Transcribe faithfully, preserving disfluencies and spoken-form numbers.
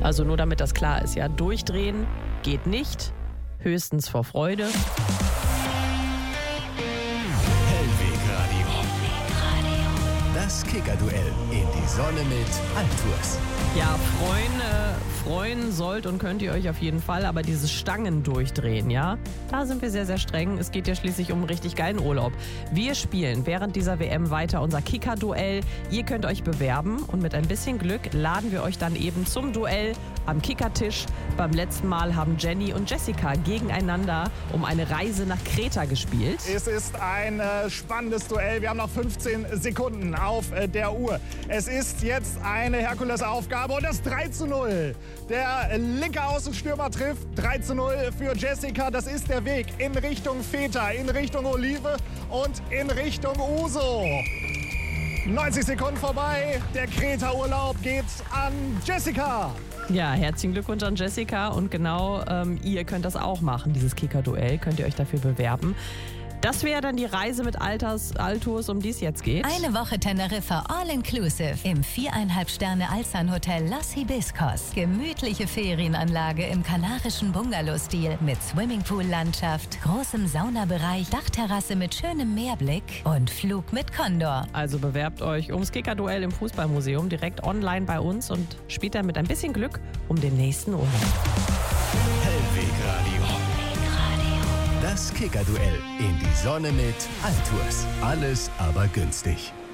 Also nur damit das klar ist, ja, durchdrehen geht nicht, höchstens vor Freude. Hellwegradio. Das Kicker-Duell in die Sonne mit Altours. Ja, freuen, äh, freuen sollt und könnt ihr euch auf jeden Fall, aber dieses Stangen durchdrehen, ja, da sind wir sehr, sehr streng. Es geht ja schließlich um einen richtig geilen Urlaub. Wir spielen während dieser W M weiter unser Kicker-Duell. Ihr könnt euch bewerben und mit ein bisschen Glück laden wir euch dann eben zum Duell am Kickertisch. Beim letzten Mal haben Jenny und Jessica gegeneinander um eine Reise nach Kreta gespielt. Es ist ein äh, spannendes Duell. Wir haben noch fünfzehn Sekunden auf äh, der Uhr. Es ist jetzt eine Herkulesaufgabe und das drei zu null. Der linke Außenstürmer trifft. drei zu null für Jessica. Das ist der Weg in Richtung Feta, in Richtung Olive und in Richtung Uso. neunzig Sekunden vorbei. Der Kreta-Urlaub geht an Jessica. Ja, herzlichen Glückwunsch an Jessica und genau, ähm, ihr könnt das auch machen, dieses Kicker-Duell, könnt ihr euch dafür bewerben. Das wäre dann die Reise mit Alters, Altours, um die es jetzt geht. Eine Woche Teneriffa All-Inclusive im viereinhalb Sterne Alsan Hotel Los Hibiscos. Gemütliche Ferienanlage im kanarischen Bungalow-Stil mit Swimmingpool-Landschaft, großem Saunabereich, Dachterrasse mit schönem Meerblick und Flug mit Condor. Also bewerbt euch ums Kicker-Duell im Fußballmuseum direkt online bei uns und spielt dann mit ein bisschen Glück um den nächsten Urlaub. Hellwegradio. Das Kicker-Duell in die Sonne mit Altours. Alles aber günstig.